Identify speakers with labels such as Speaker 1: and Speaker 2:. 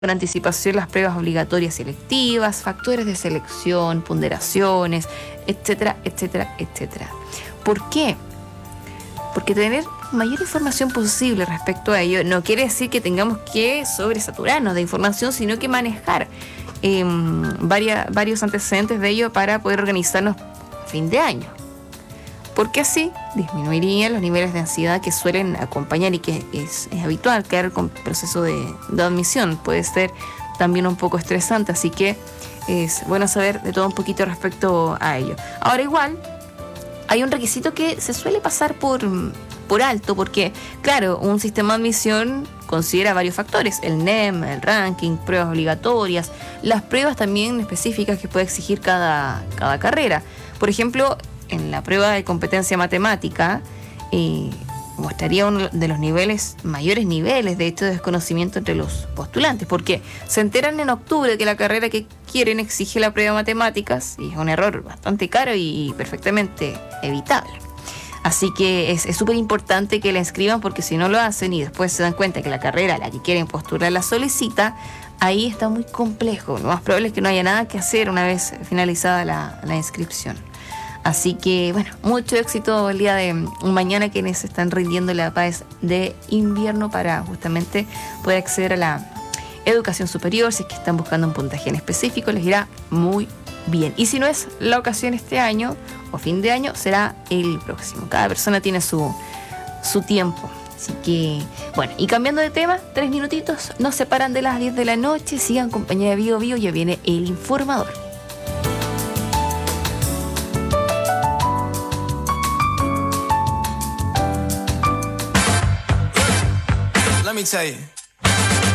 Speaker 1: con anticipación las pruebas obligatorias y selectivas, factores de selección, ponderaciones, etcétera, etcétera, etcétera. ¿Por qué? Porque tener mayor información posible respecto a ello no quiere decir que tengamos que sobresaturarnos de información, sino que manejar varios antecedentes de ello para poder organizarnos a fin de año. Porque así disminuirían los niveles de ansiedad que suelen acompañar y que es habitual quedar con proceso de admisión. Puede ser también un poco estresante, así que es bueno saber de todo un poquito respecto a ello. Ahora igual, hay un requisito que se suele pasar por alto, porque claro, un sistema de admisión considera varios factores: el NEM, el ranking, pruebas obligatorias, las pruebas también específicas que puede exigir cada carrera. Por ejemplo, en la prueba de competencia matemática mostraría uno de los mayores niveles de hecho de desconocimiento entre los postulantes, porque se enteran en octubre que la carrera que quieren exige la prueba de matemáticas, y es un error bastante caro y perfectamente evitable. Así que es súper importante que la inscriban, porque si no lo hacen y después se dan cuenta que la carrera a la que quieren postular la solicita, ahí está muy complejo. Lo más probable es que no haya nada que hacer una vez finalizada la inscripción. Así que, bueno, mucho éxito el día de mañana quienes están rindiendo la PAES de invierno para justamente poder acceder a la educación superior. Si es que están buscando un puntaje en específico, les irá muy bien. Y si no es la ocasión este año o fin de año, será el próximo. Cada persona tiene su tiempo. Así que, bueno, y cambiando de tema, 3 minutitos nos separan de las 10 de la noche. Sigan compañía de Bio Bio, ya viene el informador.
Speaker 2: Let me tell you.